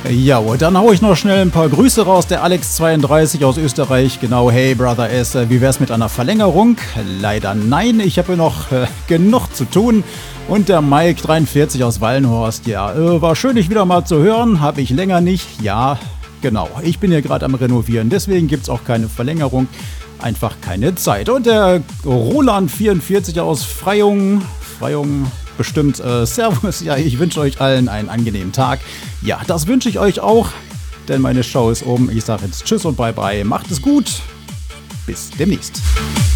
Ja, und dann hau ich noch schnell ein paar Grüße raus. Der Alex32 aus Österreich. Genau, hey Brother S, wie wär's mit einer Verlängerung? Leider nein, ich habe noch genug zu tun. Und der Mike43 aus Wallenhorst. Ja, war schön, dich wieder mal zu hören. Habe ich länger nicht. Ja, genau. Ich bin hier gerade am Renovieren, deswegen gibt's auch keine Verlängerung. Einfach keine Zeit. Und der Roland44 aus Freyung. Bestimmt, Servus, ja, ich wünsche euch allen einen angenehmen Tag. Ja, das wünsche ich euch auch, denn meine Show ist um. Ich sage jetzt Tschüss und Bye-Bye. Macht es gut. Bis demnächst.